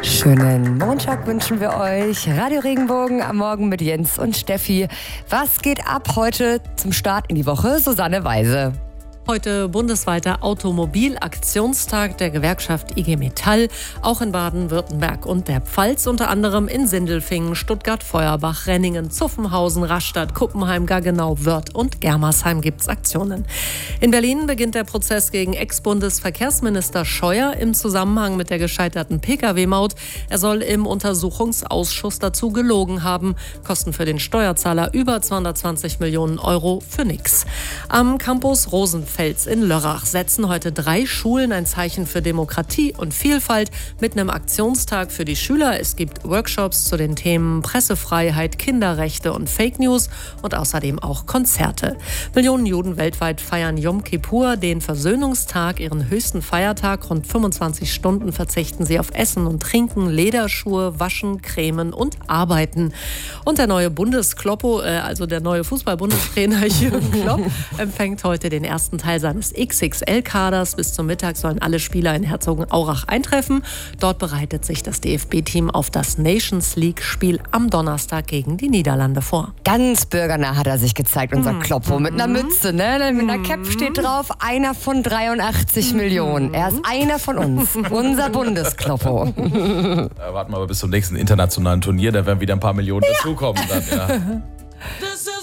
Schönen Montag wünschen wir euch. Radio Regenbogen am Morgen mit Jens und Steffi. Was geht ab heute zum Start in die Woche? Susanne Weise. Heute bundesweiter Automobilaktionstag der Gewerkschaft IG Metall, auch in Baden-Württemberg und der Pfalz, unter anderem in Sindelfingen, Stuttgart-Feuerbach, Renningen, Zuffenhausen, Rastatt, Kuppenheim, Gaggenau, Wörth und Germersheim gibt's Aktionen. In Berlin beginnt der Prozess gegen Ex-Bundesverkehrsminister Scheuer im Zusammenhang mit der gescheiterten Pkw-Maut. Er soll im Untersuchungsausschuss dazu gelogen haben. Kosten für den Steuerzahler über 220 Millionen Euro für nix. Am Campus Rosenfels in Lörrach setzen heute 3 Schulen ein Zeichen für Demokratie und Vielfalt mit einem Aktionstag für die Schüler. Es gibt Workshops zu den Themen Pressefreiheit, Kinderrechte und Fake News und außerdem auch Konzerte. Millionen Juden weltweit feiern Yom Kippur, den Versöhnungstag, ihren höchsten Feiertag. Rund 25 Stunden verzichten sie auf Essen und Trinken, Lederschuhe, Waschen, Cremen und Arbeiten. Und der neue der neue Fußball-Bundestrainer Jürgen Klopp empfängt heute den ersten Teil seines XXL-Kaders. Bis zum Mittag sollen alle Spieler in Herzogenaurach eintreffen. Dort bereitet sich das DFB-Team auf das Nations League-Spiel am Donnerstag gegen die Niederlande vor. Ganz bürgernah hat er sich gezeigt, unser Kloppo. Mit einer Mütze, ne? Mit einer Cap steht drauf, einer von 83 Millionen. Er ist einer von uns, unser Bundeskloppo. Warten wir aber bis zum nächsten internationalen Turnier, da werden wieder ein paar Millionen dazukommen. Dann, ja.